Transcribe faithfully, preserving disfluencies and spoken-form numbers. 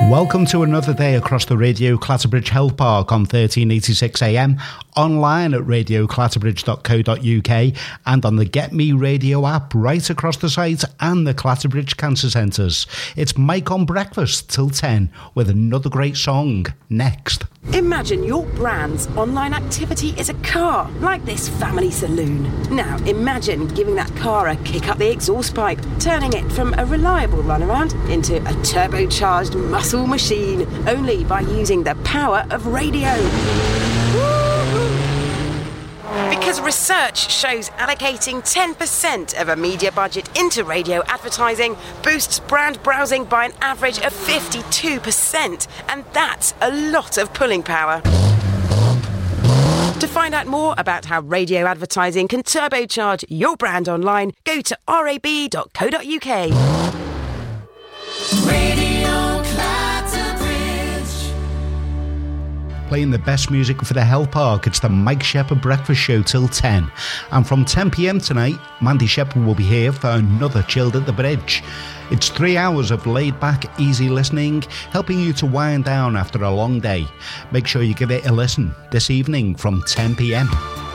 Welcome to another day across the Radio Clatterbridge Health Park on thirteen eighty-six A M, online at radio clatterbridge dot co dot uk and on the Get Me Radio app right across the site and the Clatterbridge Cancer Centres. It's Mike on Breakfast till ten with another great song next. Imagine your brand's online activity is a car, like this family saloon. Now imagine giving that car a kick up the exhaust pipe, turning it from a reliable runaround into a turbocharged muscle machine, only by using the power of radio. Because research shows allocating ten percent of a media budget into radio advertising boosts brand browsing by an average of fifty-two percent, and that's a lot of pulling power. To find out more about how radio advertising can turbocharge your brand online, go to r a b dot co dot u k. Radio Clatterbridge. Playing the best music for the Health Park, it's the Mike Shepherd Breakfast Show till ten. And from ten p m tonight, Mandy Shepherd will be here for another Chilled at the Bridge. It's three hours of laid-back, easy listening, helping you to wind down after a long day. Make sure you give it a listen this evening from ten p m.